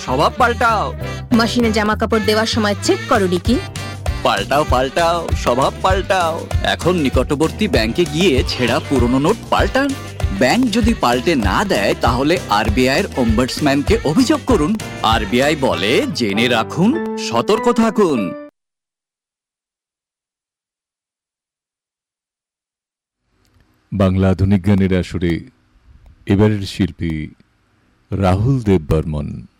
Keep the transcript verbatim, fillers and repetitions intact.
স্বভাব পাল্টাও। মেশিনে জামা কাপড় দেওয়ার সময় চেক করোনি কি? পাল্টাও পাল্টাও স্বভাব পাল্টাও। এখন নিকটবর্তী ব্যাংকে গিয়ে ছেঁড়া পুরনো নোট পাল্টান। ব্যাংক যদি পাল্টে না দেয় তাহলে আরবিআই এর ওম্বাডসম্যানকে অভিযোগ করুন। আরবিআই বলে, জেনে রাখুন, সতর্ক থাকুন। বাংলা আধুনিক গানের আসরে এবারের শিল্পী রাহুল দেব বর্মন।